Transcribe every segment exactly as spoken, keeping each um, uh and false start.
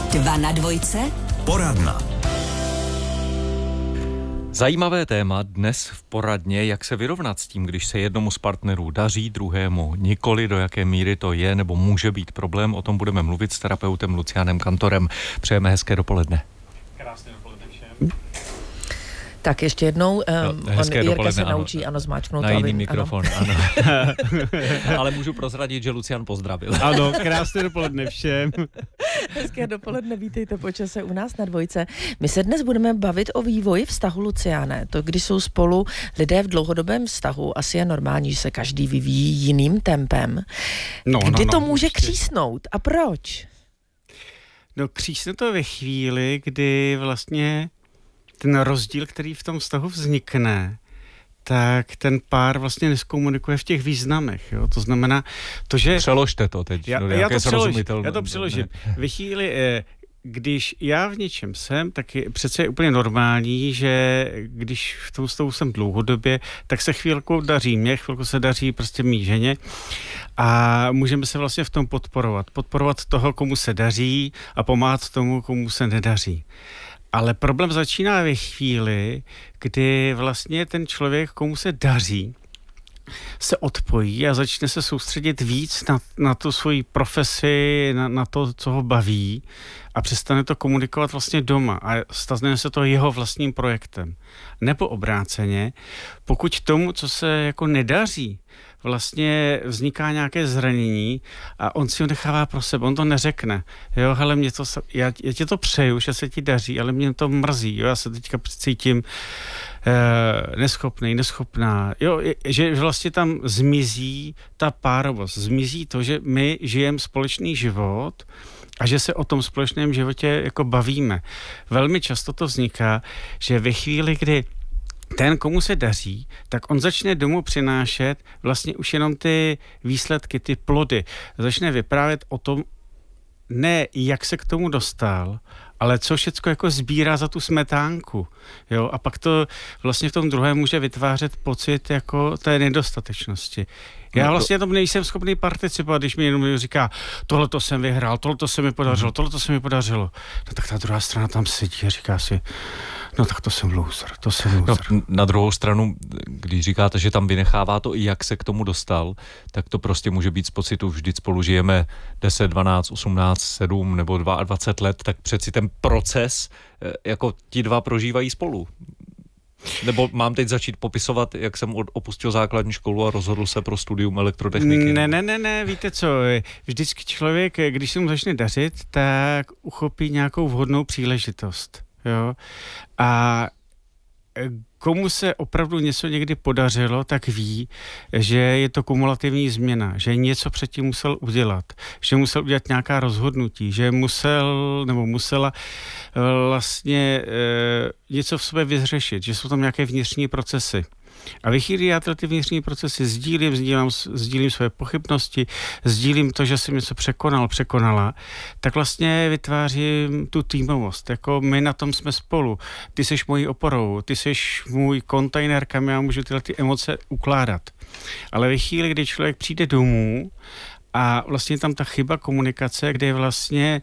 Dva na dvojce. Poradna. Zajímavé téma dnes v poradně, jak se vyrovnat s tím, když se jednomu z partnerů daří, druhému nikoli, do jaké míry to je nebo může být problém. O tom budeme mluvit s terapeutem Lucianem Kantorem. Přejeme hezké dopoledne. Krásné dopoledne všem. Tak ještě jednou, um, no, on Jirka se ano, naučí, ano, zmáčknout. Na jiný aby, mikrofon, ano. ano. Ale můžu prozradit, že Lucian pozdravil. Ano, krásné dopoledne všem. Hezké dopoledne, vítejte po čase u nás na dvojce. My se dnes budeme bavit o vývoji vztahu, Luciane. To, když jsou spolu lidé v dlouhodobém vztahu, asi je normální, že se každý vyvíjí jiným tempem. No, Kdy no, to no, může určitě. křísnout a proč? No křísne to ve chvíli, kdy vlastně ten rozdíl, který v tom vztahu vznikne, tak ten pár vlastně neskomunikuje v těch významech. Jo? To znamená, to, že... Přeložte to teď. Já, no, já, to, přelož, srozumitelné- já to přeložím. Ve chvíli, eh, když já v něčem jsem, tak je přece je úplně normální, že když v tom stavu jsem dlouhodobě, tak se chvilku daří mě, chvilku se daří prostě mý ženě a můžeme se vlastně v tom podporovat. Podporovat toho, komu se daří a pomáhat tomu, komu se nedaří. Ale problém začíná ve chvíli, kdy vlastně ten člověk, komu se daří, se odpojí a začne se soustředit víc na, na tu svoji profesi, na, na to, co ho baví a přestane to komunikovat vlastně doma a stane se to jeho vlastním projektem. Nebo obráceně, pokud tomu, co se jako nedaří, vlastně vzniká nějaké zranění a on si ho nechává pro sebe, on to neřekne. Jo, hele, mě to, já, já ti to přeju, že se ti daří, ale mě to mrzí, jo, já se teďka cítím eh, neschopný, neschopná, jo, že vlastně tam zmizí ta párovost, zmizí to, že my žijeme společný život a že se o tom společném životě jako bavíme. Velmi často to vzniká, že ve chvíli, kdy ten, komu se daří, tak on začne domů přinášet vlastně už jenom ty výsledky, ty plody. Začne vyprávět o tom, ne jak se k tomu dostal, ale co všecko jako sbírá za tu smetánku. Jo? A pak to vlastně v tom druhém může vytvářet pocit jako té nedostatečnosti. Já vlastně tam nejsem schopný participovat, když mi jenom říká, tohleto jsem vyhrál, tohleto se mi podařilo, tohleto se mi podařilo. No tak ta druhá strana tam sedí a říká si, no tak to jsem loser, to jsem loser. No, na druhou stranu, když říkáte, že tam vynechává to i jak se k tomu dostal, tak to prostě může být z pocitu, vždyť spolu žijeme deset, dvanáct, osmnáct, sedm nebo dvacet dva let, tak přeci ten proces jako ti dva prožívají spolu. Nebo mám teď začít popisovat, jak jsem opustil základní školu a rozhodl se pro studium elektrotechniky? Ne, ne, ne, ne, víte co, vždycky člověk, když se mu začne dařit, tak uchopí nějakou vhodnou příležitost. Jo? A komu se opravdu něco někdy podařilo, tak ví, že je to kumulativní změna, že něco předtím musel udělat, že musel udělat nějaká rozhodnutí, že musel nebo musela vlastně e, něco v sobě vyřešit, že jsou tam nějaké vnitřní procesy. A ve chvíli já ty vnitřní procesy sdílím, sdílím, sdílím své pochybnosti, sdílím to, že jsem něco překonal, překonala, tak vlastně vytvářím tu týmovost. Jako my na tom jsme spolu. Ty seš mojí oporou, ty seš můj kontejner, kam já můžu tyhle ty emoce ukládat. Ale ve chvíli, kdy člověk přijde domů a vlastně tam ta chyba komunikace, kde vlastně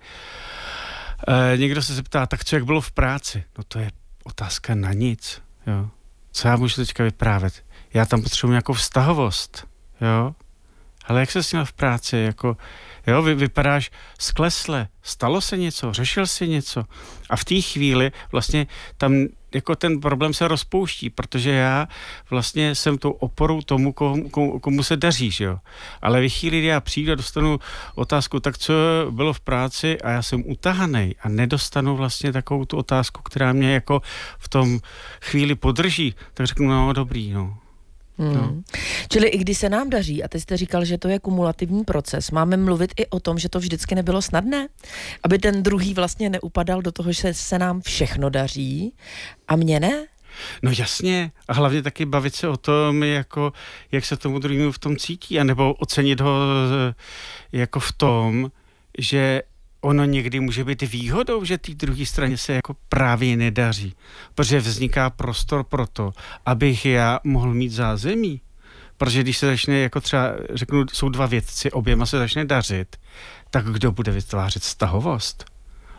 eh, někdo se zeptá, tak co, jak bylo v práci? No to je otázka na nic, jo. Co já můžu teďka vyprávět? Já tam potřebuji nějakou vztahovost, jo? Ale jak se s ním v práci, jako, jo, vy vypadáš sklesle, stalo se něco, řešil si něco a v té chvíli vlastně tam jako ten problém se rozpouští, protože já vlastně jsem tou oporou tomu, komu, komu, komu se daří, že jo. Ale ve chvíli, kdy já přijdu a dostanu otázku, tak co bylo v práci a já jsem utahanej a nedostanu vlastně takovou tu otázku, která mě jako v tom chvíli podrží, tak řeknu, no dobrý, no. Hmm. No. Čili i když se nám daří, a ty jste říkal, že to je kumulativní proces, máme mluvit i o tom, že to vždycky nebylo snadné? Aby ten druhý vlastně neupadal do toho, že se nám všechno daří a mně ne? No jasně, a hlavně taky bavit se o tom, jako, jak se tomu druhému v tom cítí, anebo ocenit ho jako v tom, že ono někdy může být výhodou, že té druhé straně se jako právě nedaří, protože vzniká prostor pro to, abych já mohl mít zázemí. Protože když se začne, jako třeba řeknu, jsou dva vědci, oběma se začne dařit, tak kdo bude vytvářet vztahovost?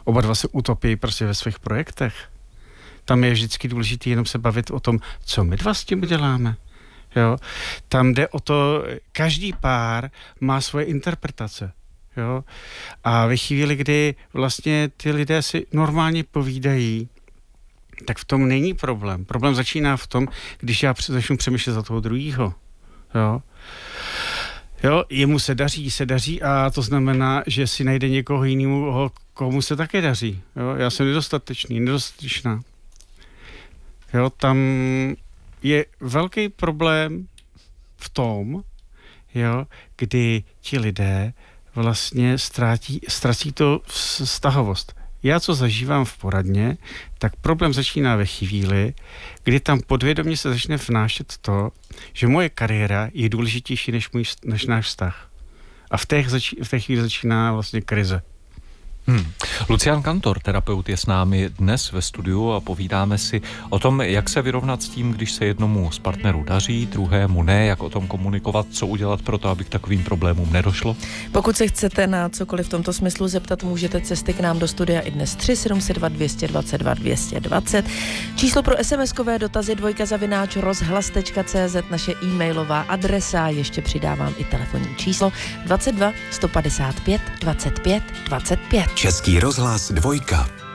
oba dva se utopí prostě ve svých projektech. Tam je vždycky důležité jenom se bavit o tom, co my dva s tím uděláme. Jo? Tam jde o to, každý pár má svoje interpretace. Jo? A ve chvíli, kdy vlastně ty lidé si normálně povídají, tak v tom není problém. Problém začíná v tom, když já začnu přemýšlet za toho druhýho. Jo? Jo, jemu se daří, se daří a to znamená, že si najde někoho jiného, komu se také daří. Jo? Já jsem nedostatečný, nedostatečná. Jo, tam je velký problém v tom, jo, kdy ti lidé vlastně ztratí, ztratí to vztahovost. Já, co zažívám v poradně, tak problém začíná ve chvíli, kdy tam podvědomě se začne vnášet to, že moje kariéra je důležitější než, můj, než náš vztah. A v té, zači, v té chvíli začíná vlastně krize. Hmm. Lucián Kantor, terapeut, je s námi dnes ve studiu a povídáme si o tom, jak se vyrovnat s tím, když se jednomu z partnerů daří, druhému ne, jak o tom komunikovat, co udělat pro to, aby k takovým problémům nedošlo. Pokud se chcete na cokoliv v tomto smyslu zeptat, můžete cesty k nám do studia i dnes tři sedm set dva dvě dvacet dva dvě dvacet. Číslo pro SMSkové dotazy dvojka zavináč rozhlas tečka cé zet, naše e-mailová adresa, ještě přidávám i telefonní číslo dvacet dva sto padesát pět dvacet pět dvacet pět. Český rozhlas dvojka.